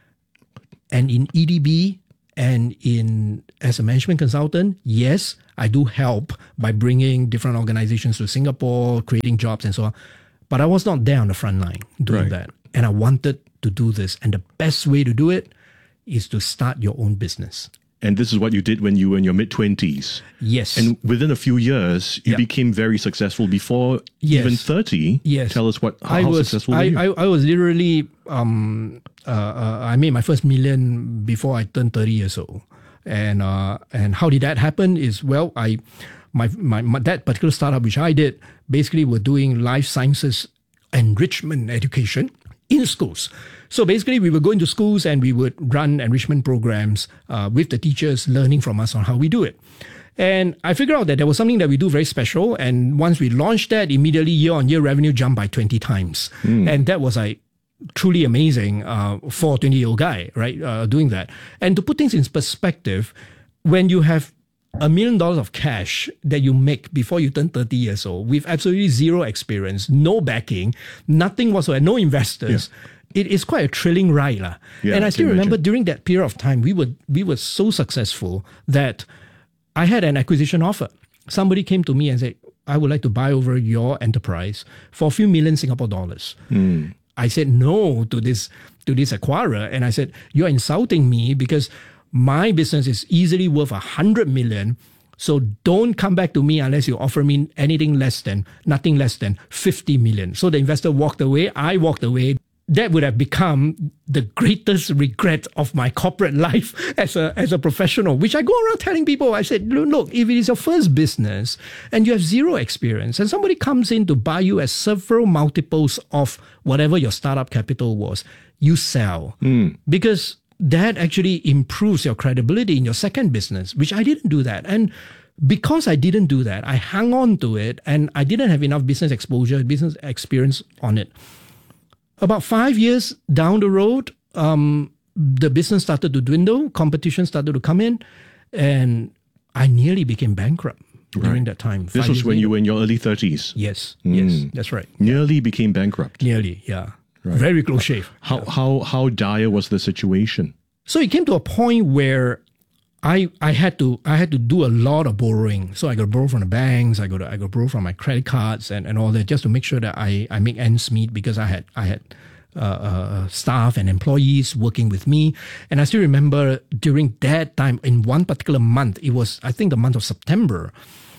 And in E D B and in as a management consultant, yes, I do help by bringing different organizations to Singapore, creating jobs and so on. But I was not there on the front line doing Right. that. And I wanted to do this. And the best way to do it is to start your own business. And this is what you did when you were in your mid-twenties. Yes. And within a few years, you Yep. became very successful. Before Yes. even thirty, Yes. tell us what how, I how was, successful I, were you? I, I was literally, um, uh, uh, I made my first million before I turned thirty years old. And uh, and how did that happen is, well, I my, my, my that particular startup which I did, basically were doing life sciences enrichment education in schools. So basically, we would go into schools and we would run enrichment programs uh, with the teachers, learning from us on how we do it. And I figured out that there was something that we do very special. And once we launched that, immediately year-on-year revenue jumped by twenty times. Mm. And that was like truly amazing uh, for a twenty-year-old guy, right, uh, doing that. And to put things in perspective, when you have a million dollars of cash that you make before you turn thirty years old with absolutely zero experience, no backing, nothing whatsoever, no investors, yeah. it is quite a thrilling ride. La. Yeah, and I I still can remember imagine. during that period of time, we were, we were so successful that I had an acquisition offer. Somebody came to me and said, I would like to buy over your enterprise for a few million Singapore dollars. Mm. I said no to this to this acquirer, and I said, you're insulting me because my business is easily worth a hundred million. So don't come back to me unless you offer me anything less than, nothing less than fifty million. So the investor walked away. I walked away. That would have become the greatest regret of my corporate life as a as a professional, which I go around telling people. I said, look, if it is your first business and you have zero experience and somebody comes in to buy you at several multiples of whatever your startup capital was, you sell. Mm. Because that actually improves your credibility in your second business, which I didn't do that. And because I didn't do that, I hung on to it and I didn't have enough business exposure, business experience on it. About five years down the road, um, the business started to dwindle, competition started to come in, and I nearly became bankrupt during Right. that time. This five was years when later. you were in your early thirties. Yes, Mm. yes, that's right. Nearly became bankrupt. Nearly, yeah. Right. Very close shave. How how how dire was the situation? So it came to a point where I I had to I had to do a lot of borrowing. So I got to borrow from the banks. I got to I got to borrow from my credit cards and, and all that just to make sure that I, I make ends meet because I had I had uh, uh, staff and employees working with me. And I still remember during that time in one particular month, it was I think the month of September.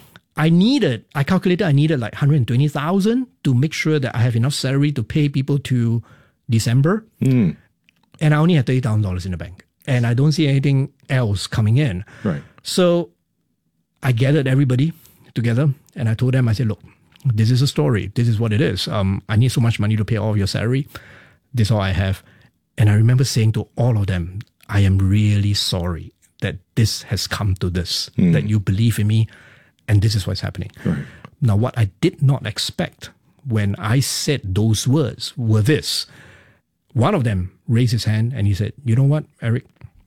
I needed I calculated I needed like one hundred twenty thousand to make sure that I have enough salary to pay people to December. Mm. And I only had thirty thousand dollars in the bank. And I don't see anything else coming in. Right. So I gathered everybody together and I told them, I said, look, this is a story. This is what it is. Um, I need so much money to pay all of your salary. This is all I have. And I remember saying to all of them, I am really sorry that this has come to this, Mm. that you believe in me and this is what's happening. Right. Now, what I did not expect when I said those words were this. One of them raised his hand and he said, you know what, Eric?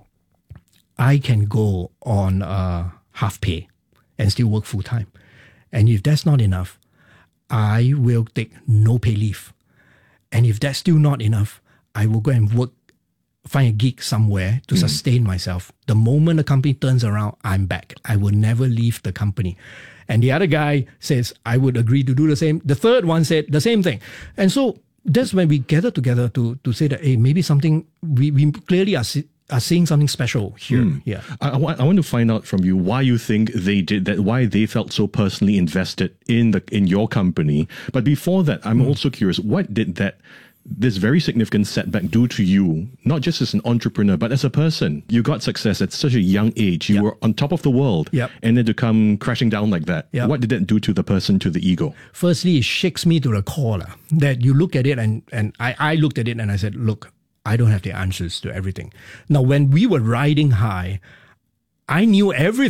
I can go on uh, half pay and still work full time. And if that's not enough, I will take no pay leave. And if that's still not enough, I will go and work, find a gig somewhere to mm. sustain myself. The moment the company turns around, I'm back. I will never leave the company. And the other guy says, I would agree to do the same. The third one said the same thing. And so that's when we gather together to to say that, hey, maybe something, we, we clearly are, see, are seeing something special here. Mm. Yeah. I, I, want, I want to find out from you why you think they did that, why they felt so personally invested in the in your company. But before that, I'm mm. also curious, what did that this very significant setback do to you, not just as an entrepreneur, but as a person? You got success at such a young age. You yep. were on top of the world. Yep. And then to come crashing down like that. Yep. What did that do to the person, to the ego? Firstly, it shakes me to the core. La, that you look at it and, and I, I looked at it and I said, look, I don't have the answers to everything. Now, when we were riding high, I knew everything.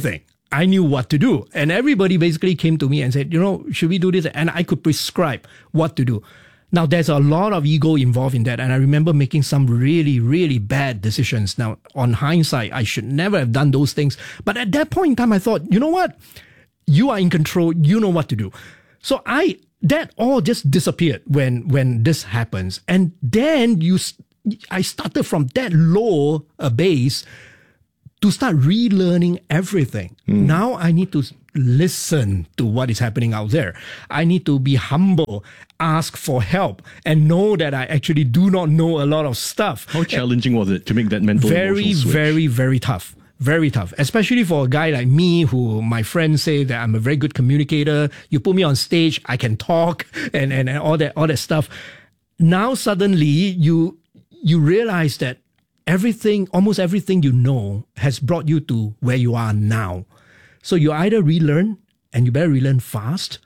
I knew what to do. And everybody basically came to me and said, you know, should we do this? And I could prescribe what to do. Now, there's a lot of ego involved in that. And I remember making some really, really bad decisions. Now, on hindsight, I should never have done those things. But at that point in time, I thought, you know what? You are in control. You know what to do. So I, that all just disappeared when, when this happens. And then you, I started from that low a base to start relearning everything. Mm. Now I need to listen to what is happening out there. I need to be humble, ask for help, and know that I actually do not know a lot of stuff. How challenging was it to make that mental Very, emotional switch? very, very tough. Very tough, especially for a guy like me who my friends say that I'm a very good communicator. You put me on stage, I can talk and, and, and all that all that stuff. Now suddenly you you realize that everything, almost everything you know has brought you to where you are now. So you either relearn, and you better relearn fast,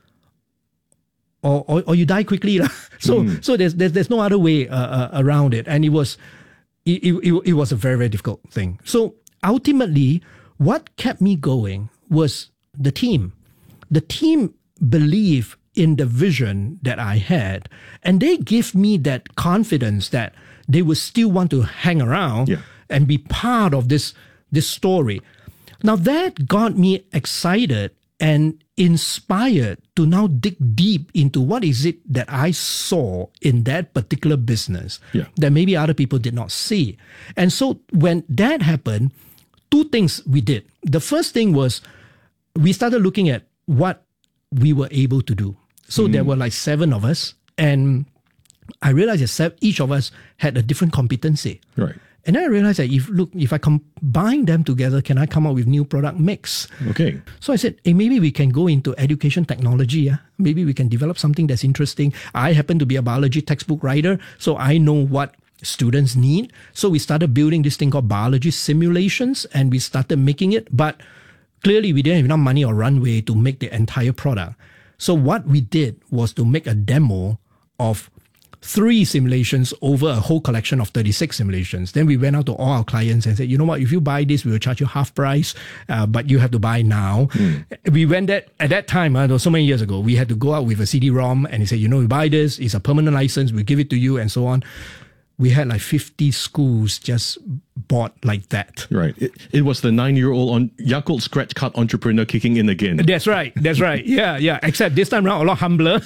or or, or you die quickly. so mm. so there's, there's there's no other way uh, uh, around it. And it was it, it, it was a very, very difficult thing. So ultimately, what kept me going was the team. The team believed in the vision that I had, and they gave me that confidence that they would still want to hang around yeah. and be part of this, this story. Now that got me excited and inspired to now dig deep into what is it that I saw in that particular business yeah. that maybe other people did not see. And so when that happened, two things we did. The first thing was we started looking at what we were able to do. So mm. there were like seven of us, and I realized that each of us had a different competency. Right. And then I realized that if look, if I combine them together, can I come up with new product mix? Okay. So I said, hey, maybe we can go into education technology. Yeah? Maybe we can develop something that's interesting. I happen to be a biology textbook writer, so I know what students need. So we started building this thing called biology simulations, and we started making it. But clearly, we didn't have enough money or runway to make the entire product. So what we did was to make a demo of three simulations over a whole collection of thirty-six simulations. Then we went out to all our clients and said, you know what, if you buy this, we will charge you half price, uh, but you have to buy now. Mm. We went that, at that time, uh, so many years ago, we had to go out with a C D ROM and he said, you know, you buy this, it's a permanent license, we give it to you and so on. We had like fifty schools just bought like that. Right. It, it was the nine-year-old on Yakult scratch card entrepreneur kicking in again. That's right. That's right. Yeah, yeah. Except this time around, a lot humbler,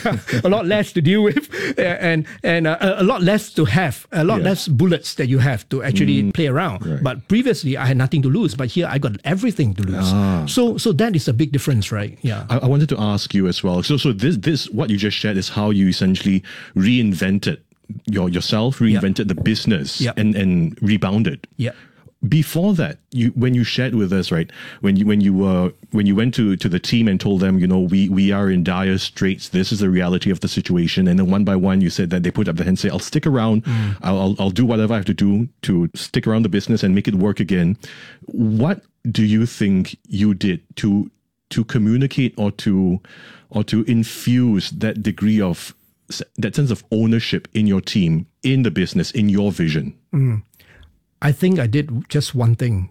a lot less to deal with, and and uh, a lot less to have, a lot yeah. less bullets that you have to actually mm, play around. Right. But previously, I had nothing to lose, but here I got everything to lose. Ah. So so that is a big difference, right? Yeah. I, I wanted to ask you as well. So so this this what you just shared is how you essentially reinvented your yourself, reinvented yep. the business yep. and, and rebounded. Yeah. Before that, you when you shared with us, right, when you when you were uh, when you went to, to the team and told them, you know, we we are in dire straits, this is the reality of the situation, and then one by one you said that they put up their hand and say, I'll stick around, mm. I'll, I'll I'll do whatever I have to do to stick around the business and make it work again. What do you think you did to to communicate or to or to infuse that degree of that sense of ownership in your team, in the business, in your vision? Mm. I think I did just one thing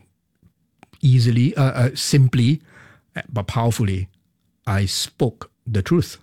easily, uh, uh, simply, but powerfully. I spoke the truth.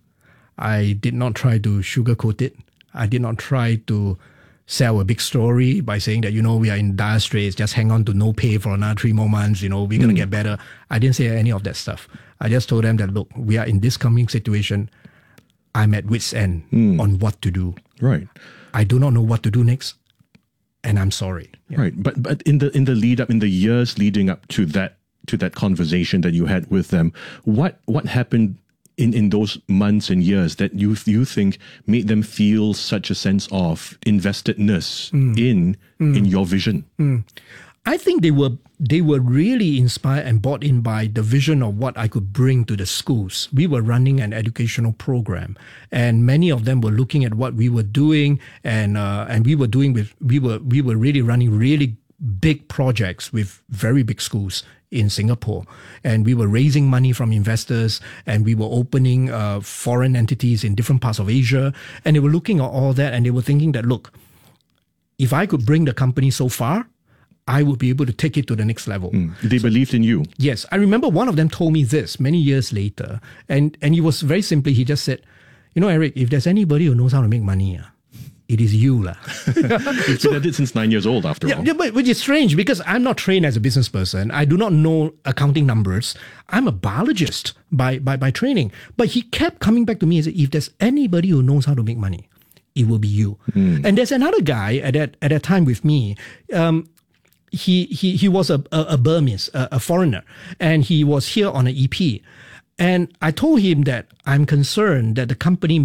I did not try to sugarcoat it. I did not try to sell a big story by saying that, you know, we are in dire straits, just hang on to no pay for another three more months, you know, we're going to mm. get better. I didn't say any of that stuff. I just told them that, look, we are in this coming situation. I'm at wit's end mm. on what to do. Right. I do not know what to do next, and I'm sorry. Yeah. Right. But but in the in the lead up, in the years leading up to that to that conversation that you had with them, what what happened in, in those months and years that you you think made them feel such a sense of investedness mm. in mm. in your vision? Mm. I think they were they were really inspired and bought in by the vision of what I could bring to the schools. We were running an educational program, and many of them were looking at what we were doing, and uh, and we were doing with we were we were really running really big projects with very big schools in Singapore, and we were raising money from investors, and we were opening uh, foreign entities in different parts of Asia, and they were looking at all that, and they were thinking that, look, if I could bring the company so far, I would be able to take it to the next level. Mm. They so, believed in you. Yes. I remember one of them told me this many years later. And, and he was very simply, he just said, you know, Eric, if there's anybody who knows how to make money, uh, it is you. La. You've been at it since nine years old, after yeah, all. Yeah, but which is strange because I'm not trained as a business person. I do not know accounting numbers. I'm a biologist by, by, by training. But he kept coming back to me and said, if there's anybody who knows how to make money, it will be you. Mm. And there's another guy at that, at that time with me. Um, He he he was a a, a Burmese, a, a foreigner, and he was here on an E P. And I told him that I'm concerned that the company